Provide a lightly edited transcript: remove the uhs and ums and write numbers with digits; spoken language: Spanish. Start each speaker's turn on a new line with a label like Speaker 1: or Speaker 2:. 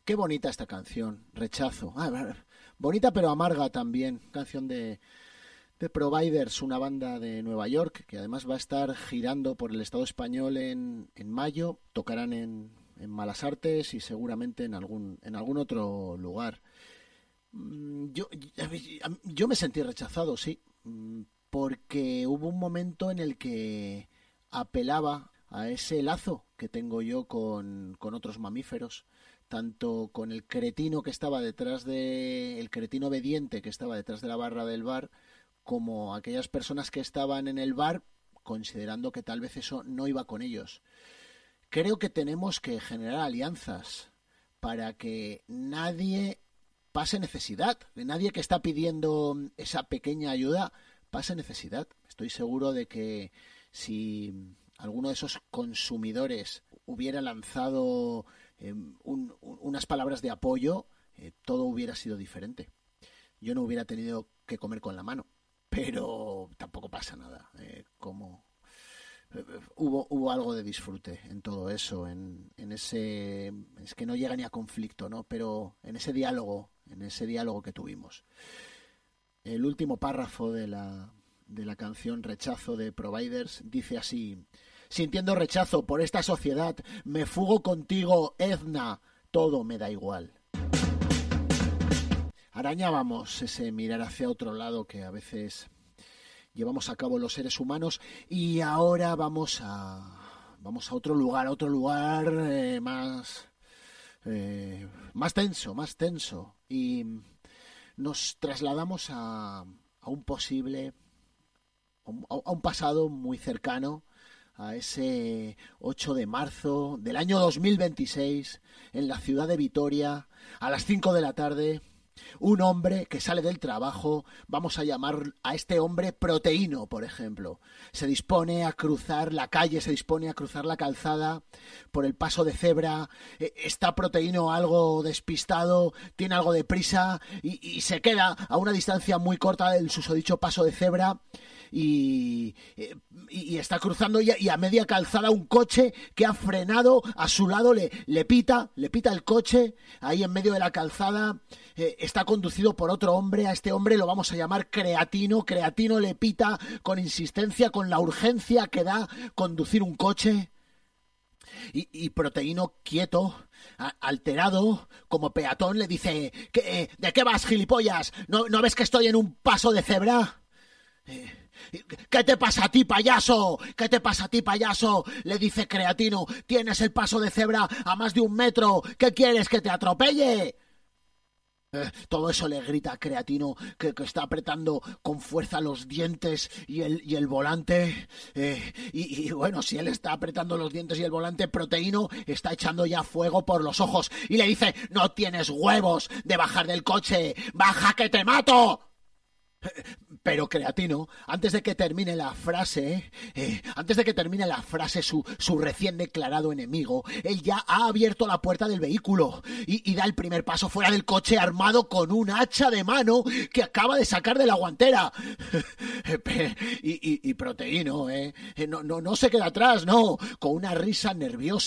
Speaker 1: Qué bonita esta canción, Rechazo. Bonita pero amarga también. Canción de Providers, una banda de Nueva York que además va a estar girando por el Estado español en mayo. Tocarán en Malas Artes y seguramente en algún otro lugar. Yo me sentí rechazado, sí, porque hubo un momento en el que apelaba a ese lazo que tengo yo con otros mamíferos, tanto con el cretino que estaba el cretino obediente que estaba detrás de la barra del bar, como aquellas personas que estaban en el bar considerando que tal vez eso no iba con ellos. Creo que tenemos que generar alianzas para que nadie pase necesidad, que nadie que está pidiendo esa pequeña ayuda pase necesidad. Estoy seguro de que si alguno de esos consumidores hubiera lanzado unas palabras de apoyo, todo hubiera sido diferente. Yo no hubiera tenido que comer con la mano, pero tampoco pasa nada. Hubo algo de disfrute en todo eso, en ese, es que no llega ni a conflicto, ¿no? Pero en ese diálogo que tuvimos. El último párrafo de la canción Rechazo de Providers dice así: sintiendo rechazo por esta sociedad, me fugo contigo, Edna, todo me da igual. Arañábamos ese mirar hacia otro lado que a veces llevamos a cabo los seres humanos, y ahora vamos a otro lugar más tenso, y nos trasladamos a un pasado muy cercano, a ese 8 de marzo del año 2026, en la ciudad de Vitoria, a las 5 de la tarde. Un hombre que sale del trabajo, vamos a llamar a este hombre Proteíno, por ejemplo. Se dispone a cruzar la calle, se dispone a cruzar la calzada por el paso de cebra. Está Proteíno algo despistado, tiene algo de prisa y se queda a una distancia muy corta del susodicho paso de cebra. Y está cruzando y a media calzada un coche que ha frenado a su lado, le pita el coche ahí en medio de la calzada. Está conducido por otro hombre. A este hombre lo vamos a llamar Creatino. Creatino le pita con insistencia, con la urgencia que da conducir un coche. Y Proteíno, quieto, alterado, como peatón, le dice: ¿de qué vas, gilipollas? ¿No ves que estoy en un paso de cebra? ¿Qué te pasa a ti, payaso? ¿Qué te pasa a ti, payaso? Le dice Creatino: tienes el paso de cebra a más de 1 metro. ¿Qué quieres, que te atropelle? Todo eso le grita a Creatino, que está apretando con fuerza los dientes y el volante. Y bueno, si él está apretando los dientes y el volante, Proteíno está echando ya fuego por los ojos y le dice: no tienes huevos de bajar del coche. ¡Baja, que te mato! Pero Creatino, antes de que termine la frase, su recién declarado enemigo, él ya ha abierto la puerta del vehículo y da el primer paso fuera del coche, armado con un hacha de mano que acaba de sacar de la guantera. Y Proteíno, no se queda atrás, no, con una risa nerviosa